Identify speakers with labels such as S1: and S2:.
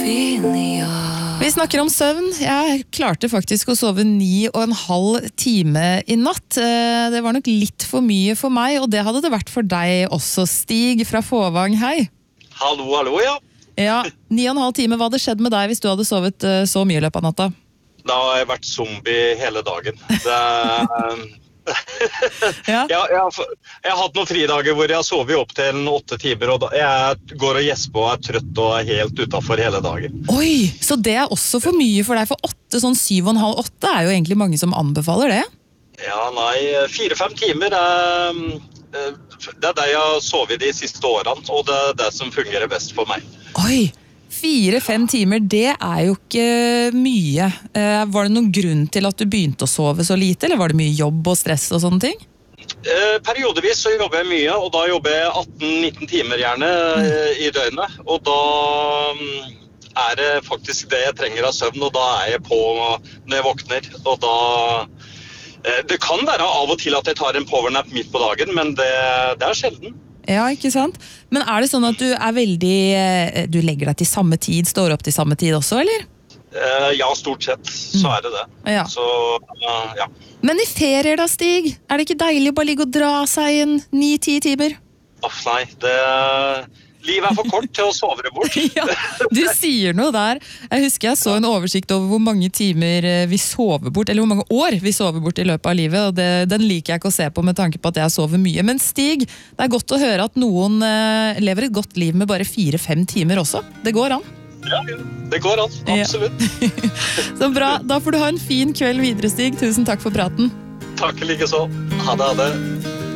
S1: Vi snakker om søvn. Jeg klarte faktisk å sove 9,5 timer i natt. Det var nok litt for mye for meg, og det hadde det vært for deg også, Stig fra Fåvang. Hei.
S2: Hallo, ja.
S1: Ja, 9,5 timer. Hva hadde skjedd med deg hvis du hadde sovet så mye i løpet av natta?
S2: Da har jeg vært zombie hele dagen.
S1: Ja.
S2: Jeg har hatt noen fridager hvor jeg har sovet opp til 8 timer, og jeg går og gjesper og er trøtt og er helt utenfor hele dagen.
S1: Oi, så det er også for mye for deg, for 8, sånn 7,5-8 er jo egentlig mange som anbefaler det.
S2: Ja, nei, 4-5 timer det er det jeg har sovet de siste årene, og det er det som fungerer best for meg.
S1: Oi, 4-5 timer, det er jo ikke mye. Var det noen grunn til at du begynte å sove så lite, eller var det mye jobb og stress og sånne ting?
S2: Periodevis så jobber jeg mye, og da jobber jeg 18-19 timer gjerne i døgnet. Og da er det faktisk det jeg trenger av søvn, og da er jeg på når jeg våkner. Og da, det kan være av og til at jeg tar en powernap midt på dagen, men det er sjelden.
S1: Ja, ikke sant? Men er det sånn at du er veldig, du legger deg til samme tid, står opp til samme tid også, eller?
S2: Ja, stort sett, så er det det.
S1: Ja.
S2: Så, ja.
S1: Men i ferier da, Stig, er det ikke deilig å bare ligge og dra seg en 9-10 timer?
S2: Nei, livet er for kort til å sove det bort.
S1: Ja, du sier noe der. Jeg husker jeg så en oversikt over hvor mange timer vi sover bort, eller hvor mange år vi sover bort i løpet av livet, og den liker jeg ikke å se på med tanke på at jeg sover mye. Men Stig, det er godt å høre at noen lever et godt liv med bare 4-5 timer også. Det går an.
S2: Ja, det går an, absolutt.
S1: Ja. Så bra, da får du ha en fin kveld videre, Stig. Tusen takk for praten.
S2: Takk like så. Ha det.